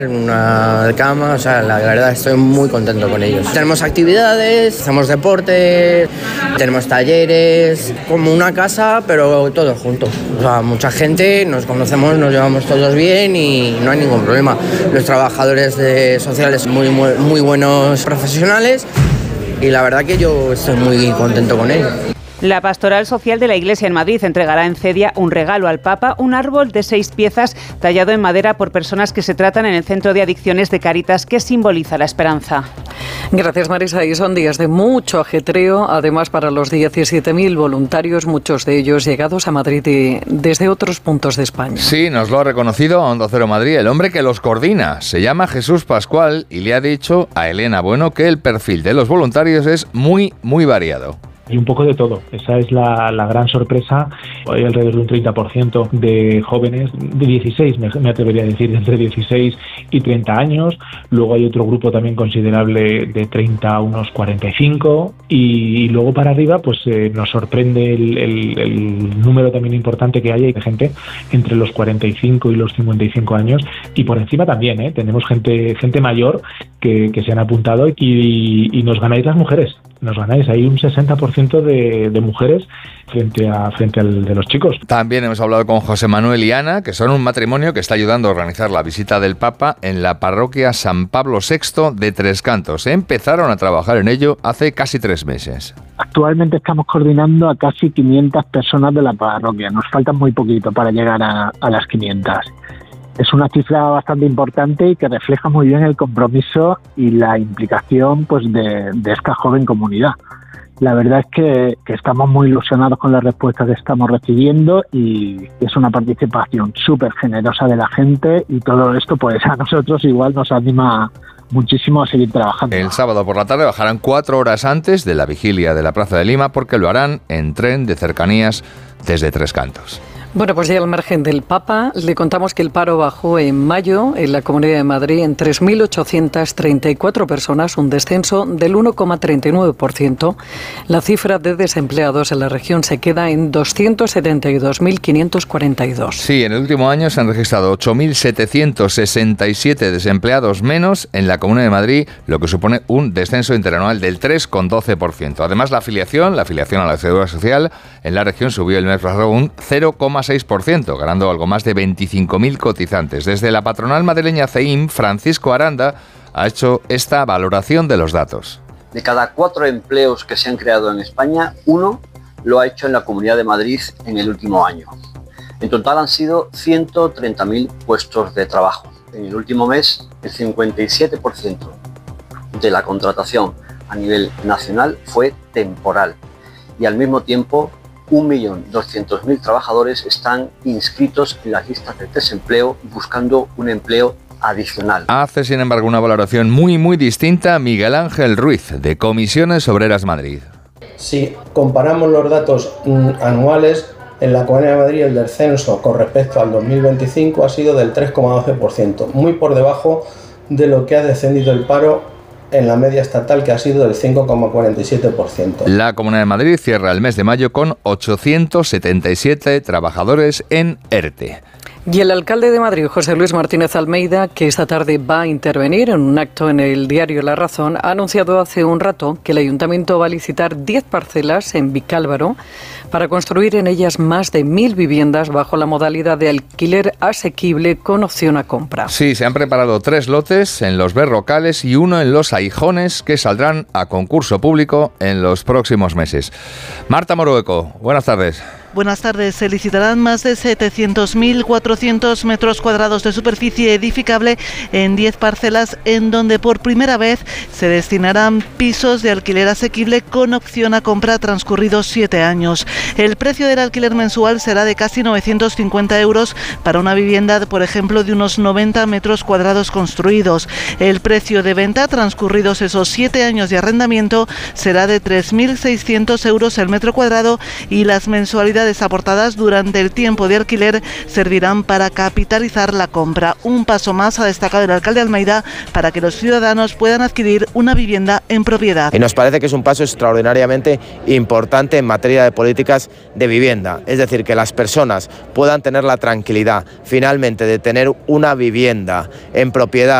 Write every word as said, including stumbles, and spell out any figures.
una cama, o sea, la verdad estoy muy contento con ellos. Tenemos actividades, hacemos deporte, tenemos talleres, como una casa, pero todos juntos. O sea, mucha gente, nos conocemos, nos llevamos todos bien y no hay ningún problema. Los trabajadores de sociales muy, muy, muy buenos profesionales y la verdad que yo estoy muy contento con ellos. La Pastoral Social de la Iglesia en Madrid entregará en Cedia un regalo al Papa, un árbol de seis piezas tallado en madera por personas que se tratan en el Centro de Adicciones de Cáritas, que simboliza la esperanza. Gracias, Marisa. Y son días de mucho ajetreo, además para los diecisiete mil voluntarios, muchos de ellos llegados a Madrid y desde otros puntos de España. Sí, nos lo ha reconocido a Onda Cero Madrid el hombre que los coordina. Se llama Jesús Pascual y le ha dicho a Elena Bueno que el perfil de los voluntarios es muy, muy variado. Y un poco de todo, esa es la, la gran sorpresa. Hay alrededor de un treinta por ciento de jóvenes, de dieciséis, me, me atrevería a decir, de entre dieciséis y treinta años. Luego hay otro grupo también considerable de treinta a unos cuarenta y cinco. Y, y luego para arriba pues eh, nos sorprende el, el, el número también importante que hay. Hay gente entre los cuarenta y cinco y los cincuenta y cinco años. Y por encima también, ¿eh? tenemos gente, gente mayor que, que se han apuntado y, y nos ganáis las mujeres. Nos ganáis, hay un sesenta por ciento de, de mujeres frente a frente al de los chicos. También hemos hablado con José Manuel y Ana, que son un matrimonio que está ayudando a organizar la visita del Papa en la parroquia San Pablo sexto de Tres Cantos. Empezaron a trabajar en ello hace casi tres meses. Actualmente estamos coordinando a casi quinientas personas de la parroquia. Nos falta muy poquito para llegar a, a las quinientas. Es una cifra bastante importante y que refleja muy bien el compromiso y la implicación pues de, de esta joven comunidad. La verdad es que, que estamos muy ilusionados con la respuesta que estamos recibiendo y es una participación súper generosa de la gente y todo esto pues a nosotros igual nos anima muchísimo a seguir trabajando. El sábado por la tarde bajarán cuatro horas antes de la vigilia de la Plaza de Lima porque lo harán en tren de cercanías desde Tres Cantos. Bueno, pues ya al margen del Papa, le contamos que el paro bajó en mayo en la Comunidad de Madrid en tres mil ochocientas treinta y cuatro personas, un descenso del uno coma treinta y nueve por ciento. La cifra de desempleados en la región se queda en doscientos setenta y dos mil quinientos cuarenta y dos. Sí, en el último año se han registrado ocho mil setecientos sesenta y siete desempleados menos en la Comunidad de Madrid, lo que supone un descenso interanual del tres coma doce por ciento. Además, la afiliación, la afiliación a la Seguridad Social en la región subió el mes pasado un cero coma seis por ciento, ganando algo más de veinticinco mil cotizantes. Desde la patronal madrileña C E I M, Francisco Aranda ha hecho esta valoración de los datos. De cada cuatro empleos que se han creado en España, uno lo ha hecho en la Comunidad de Madrid en el último año. En total han sido ciento treinta mil puestos de trabajo. En el último mes, el cincuenta y siete por ciento de la contratación a nivel nacional fue temporal y al mismo tiempo un millón doscientos mil trabajadores están inscritos en las listas de desempleo buscando un empleo adicional. Hace, sin embargo, una valoración muy, muy distinta Miguel Ángel Ruiz, de Comisiones Obreras Madrid. Si comparamos los datos anuales, en la Comunidad de Madrid el descenso con respecto al dos mil veinticinco ha sido del tres coma doce por ciento, muy por debajo de lo que ha descendido el paro en la media estatal, que ha sido del cinco coma cuarenta y siete por ciento. La Comunidad de Madrid cierra el mes de mayo con ochocientos setenta y siete trabajadores en ERTE. Y el alcalde de Madrid, José Luis Martínez Almeida, que esta tarde va a intervenir en un acto en el diario La Razón, ha anunciado hace un rato que el ayuntamiento va a licitar diez parcelas en Vicálvaro para construir en ellas más de mil viviendas bajo la modalidad de alquiler asequible con opción a compra. Sí, se han preparado tres lotes en los Berrocales y uno en los Aijones que saldrán a concurso público en los próximos meses. Marta Morueco, buenas tardes. Buenas tardes. Se licitarán más de setecientos mil cuatrocientos metros cuadrados de superficie edificable en diez parcelas en donde por primera vez se destinarán pisos de alquiler asequible con opción a compra transcurridos siete años. El precio del alquiler mensual será de casi novecientos cincuenta euros para una vivienda, por ejemplo, de unos noventa metros cuadrados construidos. El precio de venta transcurridos esos siete años de arrendamiento será de tres mil seiscientos euros el metro cuadrado y las mensualidades cantidades aportadas durante el tiempo de alquiler servirán para capitalizar la compra. Un paso más, ha destacado el alcalde de Almeida, para que los ciudadanos puedan adquirir una vivienda en propiedad. Y nos parece que es un paso extraordinariamente importante en materia de políticas de vivienda, es decir, que las personas puedan tener la tranquilidad finalmente de tener una vivienda en propiedad